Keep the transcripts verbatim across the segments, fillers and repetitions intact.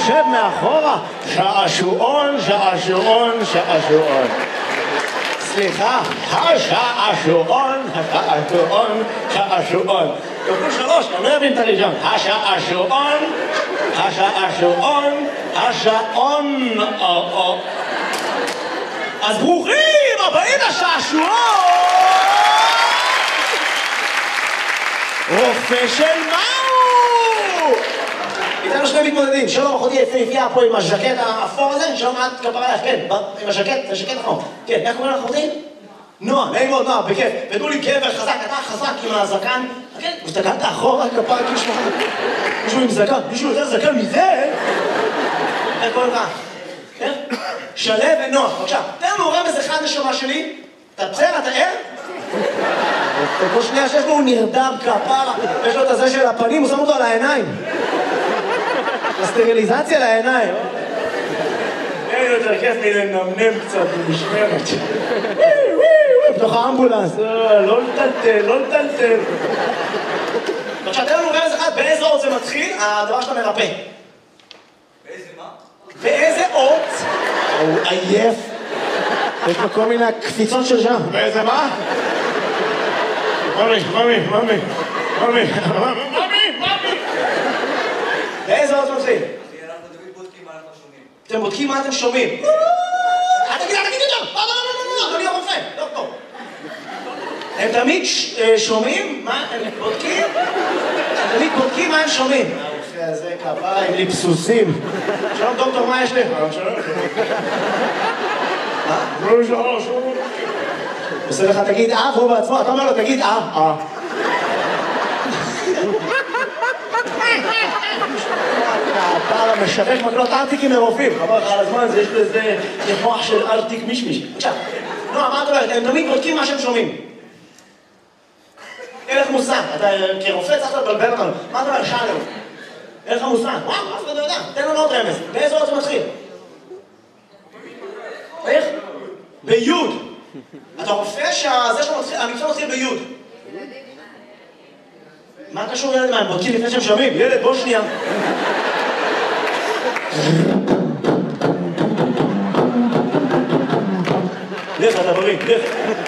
יושב מאחורה, שעשועון, שעשועון, שעשועון. סליחה, השעשועון, השעשועון, שעשועון. כפול שלוש, אני לא יבין את הראשון. השעשועון, השעשועון, השעון. אז ברוכים הבאים לשעשועון! רופא של מהו? איתנו שני מתמודדים, שלום אחותי יפהפייה פה עם הז'קט האפור הזה, שלום את כפרה לך, כן, עם הז'קט, זה ז'קט נכון. כן, איך קוראים לך אחותי? נועה, נעים מאוד נועה, בכיף. ותנו לי גבר חזק, אתה חזק עם הזקן. כן, הסתכלת אחורה כפרה כאילו מישהו עם זקן, מישהו יותר זקן מזה? איך קוראים לך? כן? שלו ונועה, בבקשה. תן לנו רמז אחד נשמה שלי. אתה בסדר, אתה ער? כל שנייה שיש לו הוא נרדם כפרה, יש לו את הזה של הפנים, הוא שם אותו על העיניים. הסטריליזציה לעיניים. אין יותר כיף לי לנמנם קצת במשמרת. בתוך האמבולנס, לא לטלטל, לא לטלטל. בבקשה, תן לנו רמז אחד, באיזה אות זה מתחיל, הדבר שאתה מרפא. באיזה מה? באיזה אות? הוא עייף. יש לו כל מיני קפיצות של שם. באיזה מה? ממי, ממי, ממי, ממי, ממי, ממי. באיזה אות מתחיל? אנחנו תמיד בודקים מה אנחנו שומעים. אתם בודקים מה אתם שומעים. אל תגיד, אל תגיד יותר. לא, לא, לא, לא, אדוני הרופא. לא, לא. הם תמיד שומעים מה הם בודקים? הם תמיד בודקים מה הם שומעים. הרופא הזה כפה עם ליפסוסים. שלום דוקטור, מה יש לי? שלום. מה? שלום, שלום, שלום. עושה לך, תגיד אה, והוא בעצמו, אתה אומר לו, תגיד אה, אה. הפער המשווק מקלות ארטיקים מרופאים. חבר לך על הזמן, יש לזה מוח של ארטיק מישמיש. בבקשה. נועה, מה את אומרת? הם תמיד בודקים מה שהם שומעים. אין לך מושג. אתה כרופא צריך לבלבל אותנו. מה את אומרת? שאלנו. אין לך מושג. וואו, אף אחד לא יודע. תן לנו עוד רמז. באיזה אות זה מתחיל? איך? ביוד. אתה רופא שהזה שלו מתחיל, המקצוע מתחיל ביוד. מה קשור ילד מה? הם בודקים לפני שהם שומעים? ילד, בוא שנייה. לך, אתה בריא, לך.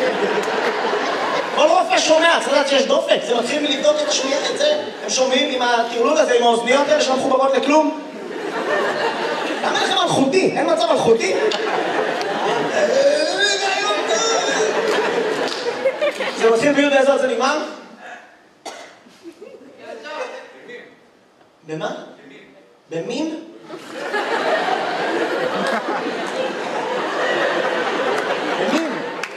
כל רופא שומע, צריך לדעת שיש דופק. זה מתחיל מלבדוק את השמיעה את זה. הם שומעים עם הטירלול הזה, עם האוזניות האלה שלא מחוברות לכלום. למה לכם מלכותי? אין מצב מלכותי? זה מתחיל ביוד איזה עוד זה נגמר? במה? במין? במין?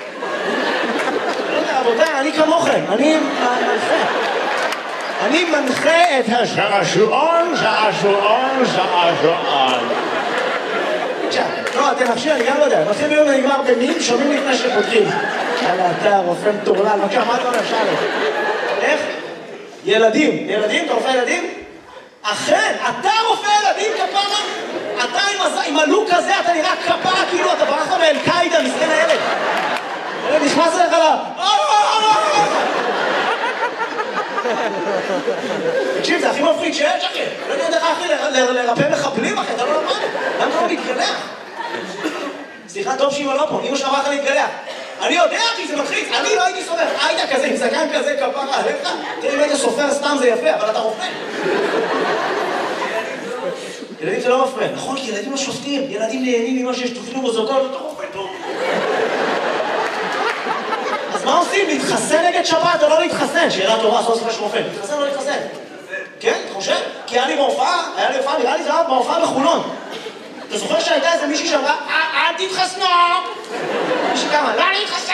רבותיי, אני כמוכם, אני מנחה. אני מנחה את השעשועון, שעשועון, שעשועון. עכשיו, לא, תנחשי, אני גם לא יודע. מתחיל ביום ונגמר במין, שומעים לפני שפותחים. יאללה, אתה רופא מטורלל, בבקשה, מה אתה אומר, שאלה? איך? ילדים. ילדים? אתה רופא ילדים? אכן, אתה רופא ילדים כפרה? אתה עם הלוק הזה, אתה נראה כפרה, כאילו אתה ברחת מאל-קאידה, מסכן הילד. הילד נכנס אליך לה... תקשיב, זה הכי מפחיד שיש, אחי. לא יודע איך אחי לרפא מחבלים, אחי, אתה לא למד. למה אתה לא מתגלח? סליחה, טוב שאמא לא פה, אמא שלך אמרה לך להתגלח. אני יודע, אחי, זה מתחיץ. אני לא הייתי סופר. היית כזה, עם זקן כזה, כפרה עליך. תראה, אם היית סופר סתם זה יפה, אבל אתה רופא. ילדים זה לא מפריע. נכון, כי ילדים לא שופטים. ילדים נהנים ממה שיש תוכנו בזוגות, אתה רופא טוב. אז מה עושים? להתחסן נגד שבת או לא להתחסן? שאלה טובה, סוף סוף יש רופא. להתחסן או לא להתחסן? כן, אתה חושב? כי היה לי בהופעה, היה לי הופעה, נראה לי זה היה בהופעה בחולון. אתה זוכר שהייתה איזה מישהי שאמרה, אל תתחסנו! מישהי כמה, לא להתחסן!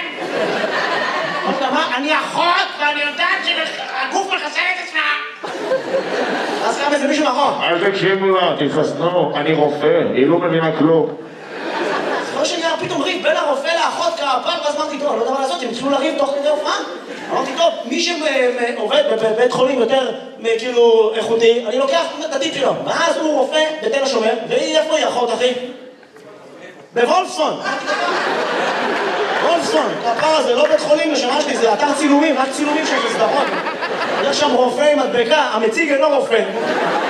אמרה, אני אחות ואני יודעת שהגוף מחסן את עצמה! אז קם איזה מישהו נכון. אל תקשיבו לה, תתחסנו, אני רופא, היא לא מבינה כלום. זוכר שנהיה פתאום ריב בין הרופא לאחות כפר, ואז אמרתי, טוב, אני לא יודע מה לעשות, הם התחילו לריב תוך כדי הופעה. אמרתי, טוב, מי שעובד בבית חולים יותר כאילו איכותי, אני לוקח את הטיפ שלו. ואז הוא רופא בתל השומר, והיא איפה היא אחות, אחי? בוולפסון. וולפסון, הפער הזה לא בית חולים לשמה שלי, זה אתר צילומים, רק צילומים של סדרות. יש שם רופא עם מדבקה, המציג אינו רופא.